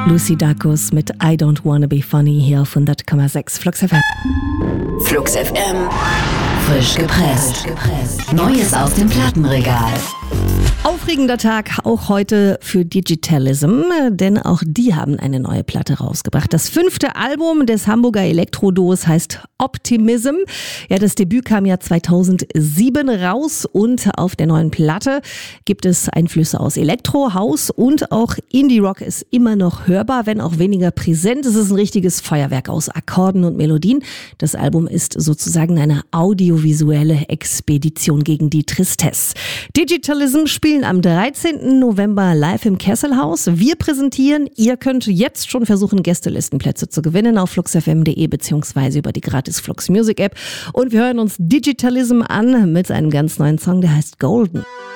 Lucy Dacus mit I Don't Wanna Be Funny hier auf 100,6 Flux FM. Flux FM. Frisch gepresst. Neues aus dem Plattenregal. Aufregender Tag auch heute für Digitalism, denn auch die haben eine neue Platte rausgebracht. Das 5. Album des Hamburger Elektroduos heißt Optimism. Ja, das Debüt kam ja 2007 raus und auf der neuen Platte gibt es Einflüsse aus Elektro, House und auch Indie-Rock ist immer noch hörbar, wenn auch weniger präsent. Es ist ein richtiges Feuerwerk aus Akkorden und Melodien. Das Album ist sozusagen eine audiovisuelle Expedition gegen die Tristesse. Digitalism spielen am 13. November live im Kesselhaus. Wir präsentieren, ihr könnt jetzt schon versuchen, Gästelistenplätze zu gewinnen auf fluxfm.de bzw. über die gratis Flux Music App. Und wir hören uns Digitalism an mit einem ganz neuen Song, der heißt Golden.